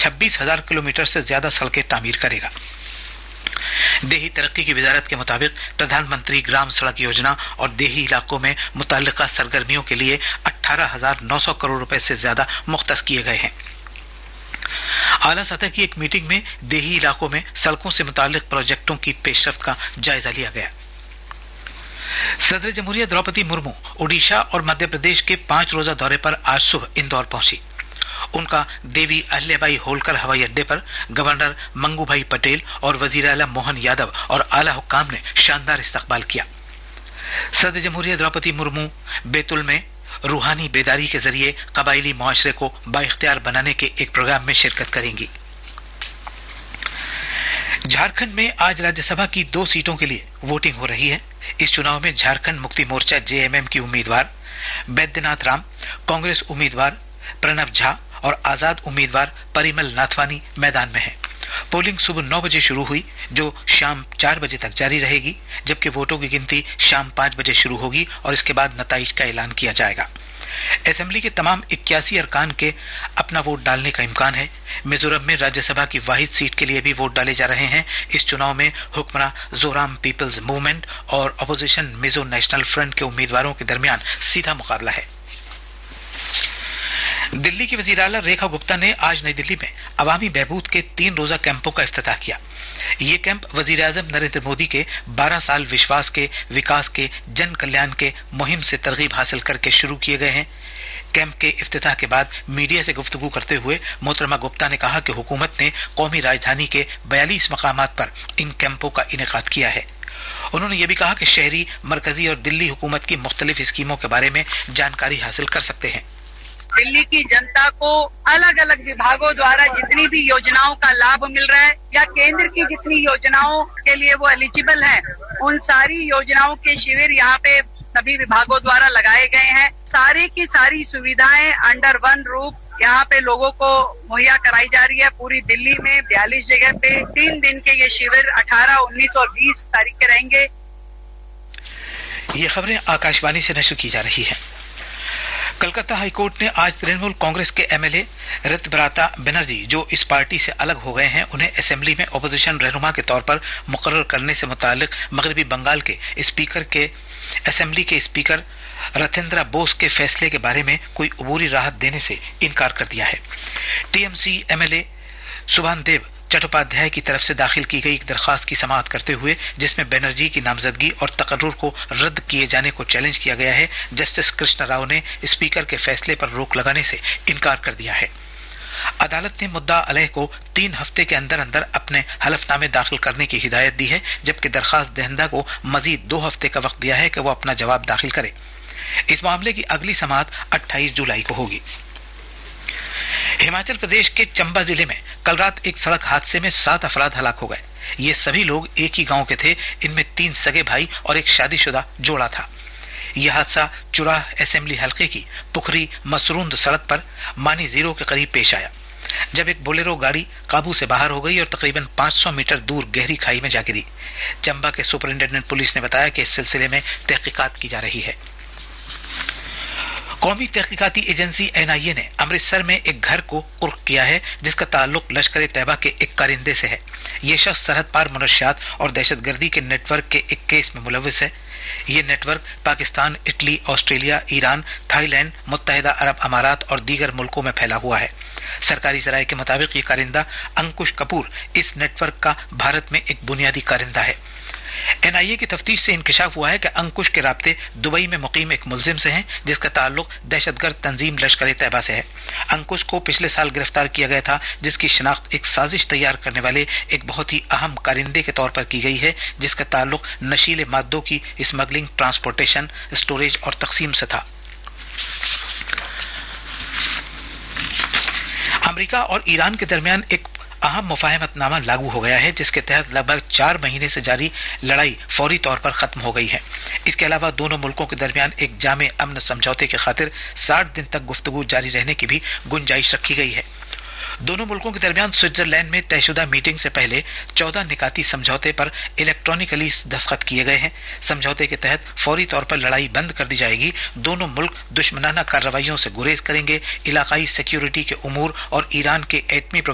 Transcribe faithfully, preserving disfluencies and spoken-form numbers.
छब्बीस हजार किलोमीटर से ज्यादा सड़कें तामीर करेगा। देही तरक्की की वजारत के मुताबिक प्रधानमंत्री ग्राम सड़क योजना और देही इलाकों में मुतल्लिका सरगर्मियों के लिए अठारह हजार नौ सौ करोड़ रुपए से ज्यादा मुख्तस किए गए हैं। आला सतह की एक मीटिंग में देही इलाकों में सड़कों से मुताल्लिक प्रोजेक्टों की पेशरफ्त का जायजा लिया गया। सदर जमहूरिया द्रौपदी मुर्मू ओडिशा और मध्य प्रदेश के पांच रोजा दौरे पर आज सुबह इंदौर पहुंची। उनका देवी अहिल्याबाई होलकर हवाई अड्डे पर गवर्नर मंगूभाई पटेल और वजीर आला मोहन यादव और आला हुक्काम ने शानदार इस्तकबाल किया। सदर जमहूरिया द्रौपदी मुर्मू बैतुल में रूहानी बेदारी के जरिए कबायली मुआशरे को बाइख्तियार बनाने के एक प्रोग्राम में शिरकत करेंगी। झारखंड में आज राज्यसभा की दो सीटों के लिए वोटिंग हो रही है। इस चुनाव में झारखंड मुक्ति मोर्चा जेएमएम की उम्मीदवार बैद्यनाथ राम, कांग्रेस उम्मीदवार प्रणव झा और आजाद उम्मीदवार परिमल नाथवानी मैदान में है। पोलिंग सुबह नौ बजे शुरू हुई, जो शाम चार बजे तक जारी रहेगी, जबकि वोटों की गिनती शाम पांच बजे शुरू होगी और इसके बाद नताइज का ऐलान किया जाएगा। असेंबली के तमाम इक्यासी अरकान के अपना वोट डालने का इम्कान है। मिजोरम में राज्यसभा की वाहिद सीट के लिए भी वोट डाले जा रहे हैं। इस चुनाव में हुक्मरां जोराम पीपल्स मूवमेंट और अपोजिशन मिजो नेशनल फ्रंट के उम्मीदवारों के दरमियान सीधा मुकाबला है। दिल्ली की वजीर आला रेखा गुप्ता ने आज नई दिल्ली में अवामी बहबूद के तीन रोजा कैंपों का इफ्तिताह किया। ये कैंप वजीर आजम नरेंद्र मोदी के बारह साल विश्वास के, विकास के, जन कल्याण के मुहिम से तरगीब हासिल करके शुरू किए गए हैं। कैंप के इफ्तिताह के बाद मीडिया से गुफ्तगू करते हुए मोहतरमा गुप्ता ने कहा कि हुकूमत ने कौमी राजधानी के बयालीस मकामात पर इन कैंपों का इनेकाद किया है। उन्होंने ये भी कहा कि शहरी, मरकजी और दिल्ली हुकूमत की मुख्तलिफ स्कीमों के बारे में जानकारी हासिल कर सकते हैं। दिल्ली की जनता को अलग अलग विभागों द्वारा जितनी भी योजनाओं का लाभ मिल रहा है या केंद्र की जितनी योजनाओं के लिए वो एलिजिबल हैं, उन सारी योजनाओं के शिविर यहाँ पे सभी विभागों द्वारा लगाए गए हैं। सारी की सारी सुविधाएं अंडर वन रूफ यहाँ पे लोगों को मुहैया कराई जा रही है। पूरी दिल्ली में बयालीस जगह पे तीन दिन के ये शिविर अठारह, उन्नीस और बीस तारीख के रहेंगे। ये खबरें आकाशवाणी से नशर की जा रही है। कलकत्ता हाईकोर्ट ने आज तृणमूल कांग्रेस के एमएलए ऋतब्राता बनर्जी, जो इस पार्टी से अलग हो गए हैं, उन्हें असेंबली में अपोजिशन रहनुमा के तौर पर मुकर्रर करने से मुताल्लिक मगरबी बंगाल के स्पीकर के असेंबली के स्पीकर रथेंद्रा बोस के फैसले के बारे में कोई अबूरी राहत देने से इनकार कर दिया है। टीएमसी एमएलए सुभानदेव चट्टोपाध्याय की तरफ से दाखिल की गई एक दरखास्त की समाअत करते हुए, जिसमें बनर्जी की नामजदगी और तकर्रुर को रद्द किए जाने को चैलेंज किया गया है, जस्टिस कृष्ण राव ने स्पीकर के फैसले पर रोक लगाने से इनकार कर दिया है। अदालत ने मुद्दा अलह को तीन हफ्ते के अंदर अंदर अपने हलफनामे दाखिल करने की हिदायत दी है, जबकि दरखास्त दहंदा को मजीद दो हफ्ते का वक्त दिया है कि वो अपना जवाब दाखिल करे। इस मामले की अगली समाअत अट्ठाईस जुलाई को होगी। हिमाचल प्रदेश के चंबा जिले में कल रात एक सड़क हादसे में सात अफराद हलाक हो गए। ये सभी लोग एक ही गांव के थे। इनमें तीन सगे भाई और एक शादीशुदा जोड़ा था। यह हादसा चुराह असेंबली हलके की पुखरी मसरूंद सड़क पर मानी जीरो के करीब पेश आया, जब एक बोलेरो गाड़ी काबू से बाहर हो गई और तकरीबन पांच सौ मीटर दूर गहरी खाई में जा गिरी। चंबा के सुपरिंटेंडेंट पुलिस ने बताया कि इस सिलसिले में तहकीकात की जा रही है। कौमी तहकीकाती एजेंसी एनआईए ने अमृतसर में एक घर को कुर्क किया है, जिसका ताल्लुक लश्कर तैयबा के एक कारिंदे से है। ये शख्स सरहद पार मनशियात और दहशतगर्दी के नेटवर्क के एक केस में मुलविस है। ये network Pakistan, Italy, Australia, Iran, Thailand, मुत्तहिदा अरब अमारात और दीगर मुल्कों में फैला हुआ है। सरकारी जराये के मुताबिक ये कारिंदा अंकुश कपूर इस नेटवर्क का भारत में एक बुनियादी कारिंदा है। एनआईए की तफ्तीश से इंकशाफ हुआ है कि अंकुश के राब्ते दुबई में मुकीम एक मुलजिम से हैं, जिसका ताल्लुक दहशतगर्द तंजीम लश्कर तैयबा से है। अंकुश को पिछले साल गिरफ्तार किया गया था, जिसकी शिनाख्त एक साजिश तैयार करने वाले एक बहुत ही अहम कारिंदे के तौर पर की गई है, जिसका ताल्लुक नशीले मादों की स्मगलिंग, ट्रांसपोर्टेशन, स्टोरेज और तकसीम से था। अमेरिका और ईरान के दरमियान एक अहम मुफाहमतनामा लागू हो गया है, जिसके तहत लगभग चार महीने से जारी लड़ाई फौरी तौर पर खत्म हो गई है। इसके अलावा दोनों मुल्कों के दरमियान एक जामे अमन समझौते की खातिर साठ दिन तक गुफ्तगू जारी रहने की भी गुंजाइश रखी गई है। दोनों मुल्कों के दरमियान स्विट्जरलैंड में तयशुदा मीटिंग से पहले चौदह निकाती समझौते पर इलेक्ट्रॉनिकली दस्तखत किए गए हैं। समझौते के तहत फौरी तौर पर लड़ाई बंद कर दी जाएगी। दोनों मुल्क दुश्मनाना कार्रवाइयों से गुरेज करेंगे, इलाकाई सिक्योरिटी के उमूर और ईरान के एटमी